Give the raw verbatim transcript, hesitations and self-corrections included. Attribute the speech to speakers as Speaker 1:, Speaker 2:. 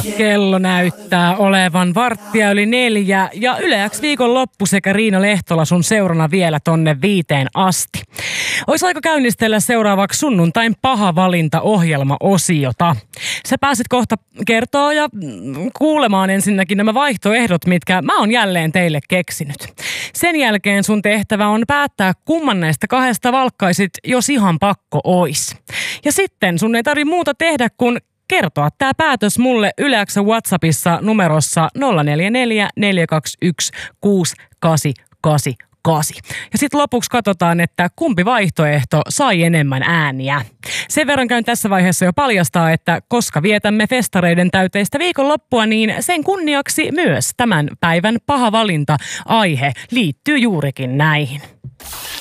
Speaker 1: Kello näyttää olevan varttia yli neljä ja Yle X viikon loppu sekä Riina Lehtola sun seurana vielä tonne viiteen asti. Ois aika käynnistellä seuraavaksi sunnuntain paha valinta -ohjelmaosiota. Sä pääset kohta kertoa ja kuulemaan ensinnäkin nämä vaihtoehdot, mitkä mä oon jälleen teille keksinyt. Sen jälkeen sun tehtävä on päättää, kumman näistä kahdesta valkkaisit, jos ihan pakko ois. Ja sitten sun ei tarvitse muuta tehdä kuin kertoa tää päätös mulle Yle X:n WhatsAppissa numerossa nolla neljä neljä neljä kaksi yksi kuusi kahdeksan kahdeksan kahdeksan. Ja sitten lopuksi katsotaan, että kumpi vaihtoehto sai enemmän ääniä. Sen verran käyn tässä vaiheessa jo paljastaa, että koska vietämme festareiden täyteistä viikonloppua, niin sen kunniaksi myös tämän päivän paha valinta -aihe liittyy juurikin näihin.